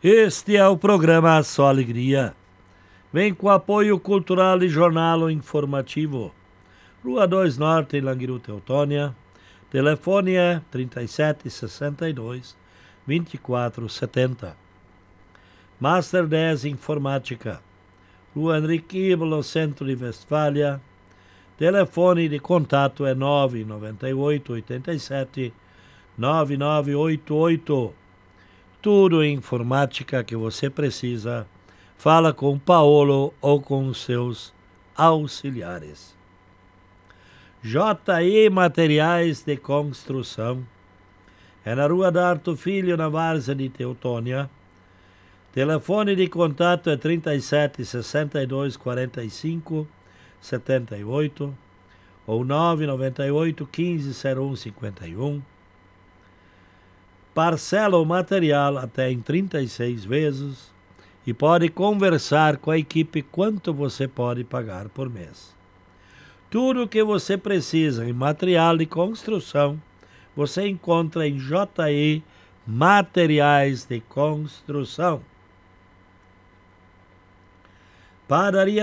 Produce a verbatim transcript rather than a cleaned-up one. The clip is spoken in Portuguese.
Este é o programa Só Alegria. Vem com apoio cultural e jornal informativo. Rua dois Norte, em Languiru, Teutônia. Telefone é trinta e sete, sessenta e dois, vinte e quatro, setenta. Master dez Informática. Rua Henrique Ibolo, Centro de Westfália. Telefone de contato é nove nove oito, oito sete, nove nove oito oito. Tudo em informática que você precisa. Fala com o Paolo ou com os seus auxiliares. J I Materiais de Construção. É na Rua D'Arto Filho, na Várzea de Teutônia. Telefone de contato é trinta e sete, sessenta e dois, quarenta e cinco, setenta e oito ou nove nove oito, quinze, zero um, cinquenta e um. Parcela o material até em trinta e seis vezes e pode conversar com a equipe quanto você pode pagar por mês. Tudo o que você precisa em material de construção, você encontra em J I Materiais de Construção. Padaria